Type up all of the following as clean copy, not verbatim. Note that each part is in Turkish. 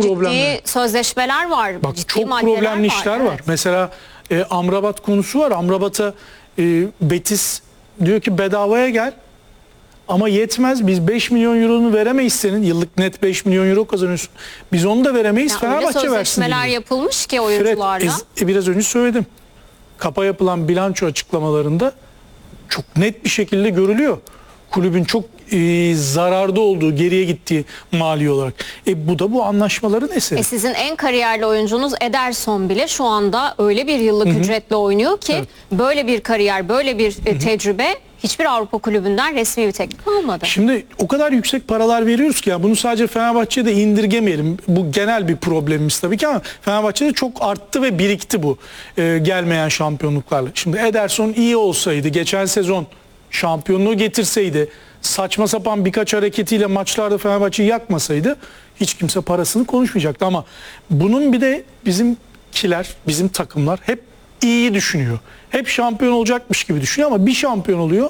problemler. Ciddi sözleşmeler var. Bak ciddi çok maddeler problemli işler var. Evet. Mesela Amrabat konusu var. Amrabat'a Betis diyor ki bedavaya gel. Ama yetmez. Biz 5 milyon euronu veremeyiz senin. Yıllık net 5 milyon euro kazanıyorsun. Biz onu da veremeyiz. Yani Fenerbahçe versin. sözleşmeler diyor. yapılmış ki oyuncularla. Biraz önce söyledim. Kapa yapılan bilanço açıklamalarında çok net bir şekilde görülüyor. Kulübün çok zararda olduğu, geriye gittiği mali olarak. Bu da bu anlaşmaların eseri. Sizin en kariyerli oyuncunuz Ederson bile şu anda öyle bir yıllık ücretle oynuyor ki Evet. böyle bir kariyer, böyle bir tecrübe hiçbir Avrupa kulübünden resmi bir teklif almadı. Şimdi o kadar yüksek paralar veriyoruz ki ya bunu sadece Fenerbahçe'de indirgemeyelim. Bu genel bir problemimiz tabii ki ama Fenerbahçe'de çok arttı ve birikti bu gelmeyen şampiyonluklarla. Şimdi Ederson iyi olsaydı, geçen sezon şampiyonluğu getirseydi, saçma sapan birkaç hareketiyle maçlarda Fenerbahçe'yi yakmasaydı hiç kimse parasını konuşmayacaktı. Ama bunun bir de bizimkiler, bizim takımlar hep iyiyi düşünüyor. Hep şampiyon olacakmış gibi düşünüyor ama bir şampiyon oluyor,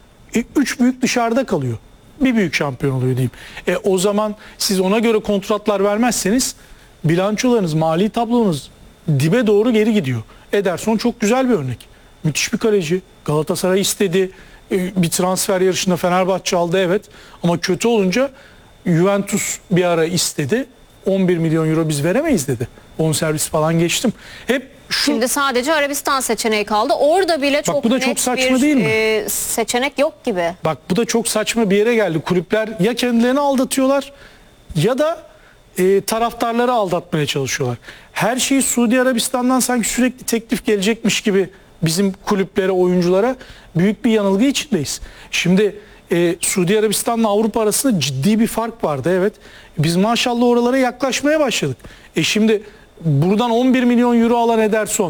3 büyük dışarıda kalıyor. Bir büyük şampiyon oluyor diyeyim. O zaman siz ona göre kontratlar vermezseniz bilançolarınız, mali tablonuz dibe doğru geri gidiyor. Ederson çok güzel bir örnek. Müthiş bir kaleci. Galatasaray istedi. Bir transfer yarışında Fenerbahçe aldı evet. Ama kötü olunca Juventus bir ara istedi. 11 milyon euro biz veremeyiz dedi. Bonservis falan geçtim. Hep Şimdi sadece Arabistan seçeneği kaldı. Orada bile çok bu da net çok saçma bir değil mi? seçenek yok gibi. Bak bu da çok saçma bir yere geldi. Kulüpler ya kendilerini aldatıyorlar ya da taraftarları aldatmaya çalışıyorlar. Her şeyi Suudi Arabistan'dan sanki sürekli teklif gelecekmiş gibi bizim kulüplere, oyunculara büyük bir yanılgı içindeyiz. Şimdi Suudi Arabistan'la Avrupa arasında ciddi bir fark vardı evet. Biz maşallah oralara yaklaşmaya başladık. Şimdi buradan 11 milyon euro alan Ederson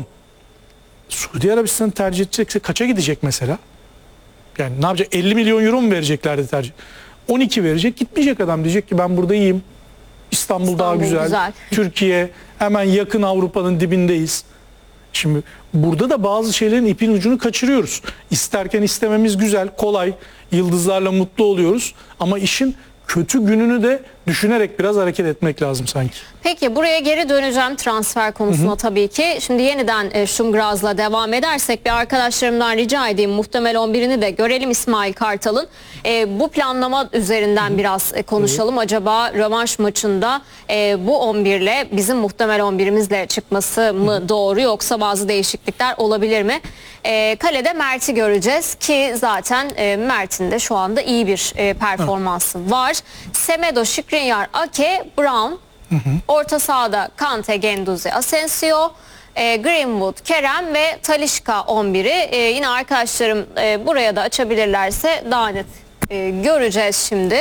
Suudi Arabistan'ı tercih edecekse kaça gidecek mesela? Yani ne yapacak? 50 milyon euro mu vereceklerdi tercih? 12 verecek, gitmeyecek adam. Diyecek ki ben burada iyiyim. İstanbul daha güzel. Türkiye hemen yakın, Avrupa'nın dibindeyiz. Şimdi burada da bazı şeylerin ipin ucunu kaçırıyoruz. İsterken istememiz güzel, kolay. Yıldızlarla mutlu oluyoruz. Ama işin kötü gününü de düşünerek biraz hareket etmek lazım sanki. Peki buraya geri döneceğim transfer konusuna tabii ki. Şimdi yeniden Şumgraz'la devam edersek bir arkadaşlarımdan rica edeyim. Muhtemel 11'ini de görelim İsmail Kartal'ın. Bu planlama üzerinden biraz konuşalım. Acaba rövanş maçında bu 11 ile bizim muhtemel 11'imizle çıkması mı doğru yoksa bazı değişiklikler olabilir mi? Kalede Mert'i göreceğiz ki zaten Mert'in de şu anda iyi bir performansı var. Semedo, Skriniar, Ake, Brown. Orta sahada Kante, Guendouzi, Asensio, Greenwood, Kerem ve Talisca 11'i. Yine arkadaşlarım buraya da açabilirlerse daha net göreceğiz şimdi.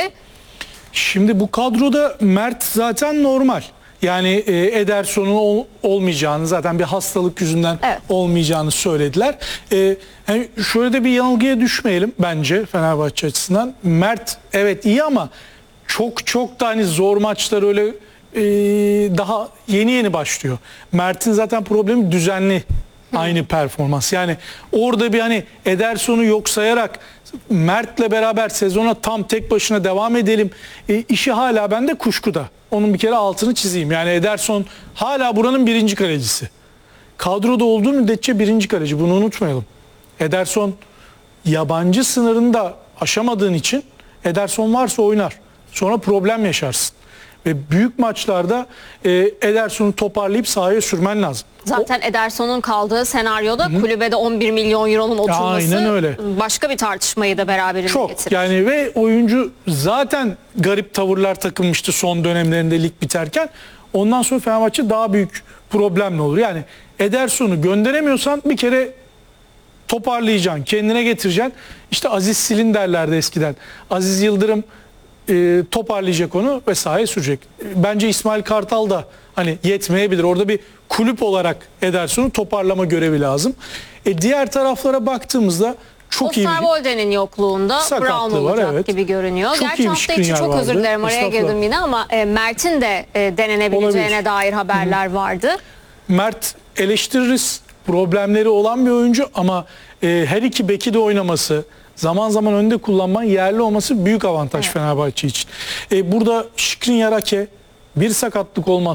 Şimdi bu kadroda Mert zaten normal. Yani Ederson'un olmayacağını, zaten bir hastalık yüzünden olmayacağını söylediler. Yani şöyle de bir yanılgıya düşmeyelim bence Fenerbahçe açısından. Mert evet iyi ama çok da hani zor maçlar öyle daha yeni başlıyor. Mert'in zaten problemi düzenli aynı performans. Yani orada bir hani Ederson'u yok sayarak Mert'le beraber sezona tam tek başına devam edelim. İşi hala bende kuşkuda. Onun bir kere altını çizeyim. Yani Ederson hala buranın birinci kalecisi. Kadroda olduğu müddetçe birinci kaleci. Bunu unutmayalım. Ederson yabancı sınırını da aşamadığın için Ederson varsa oynar. Sonra problem yaşarsın. Ve büyük maçlarda Ederson'u toparlayıp sahaya sürmen lazım. Zaten Ederson'un kaldığı senaryoda kulübede 11 milyon euronun oturması başka bir tartışmayı da beraberinde getirir. Yani ve oyuncu zaten garip tavırlar takılmıştı son dönemlerinde lig biterken. Ondan sonra Fenerbahçe daha büyük problemle olur. Yani Ederson'u gönderemiyorsan bir kere toparlayacaksın, kendine getireceksin. İşte Aziz Silin derlerdi eskiden. Aziz Yıldırım toparlayacak onu ve sahaya sürecek. Bence İsmail Kartal da hani yetmeyebilir. Orada bir kulüp olarak Ederson'u toparlama görevi lazım. Diğer taraflara baktığımızda çok iyi. Osterwolde'nin yokluğunda Brown olacak gibi görünüyor. Çok Gerçi hafta içi çok özür dilerim araya girdim yine ama Mert'in de denenebileceğine dair haberler vardı. Mert eleştiririz. Problemleri olan bir oyuncu ama her iki beki de oynaması, zaman zaman önde kullanman, yerli olması büyük avantaj Fenerbahçe için. Burada Skriniar, Ake bir sakatlık olmaz.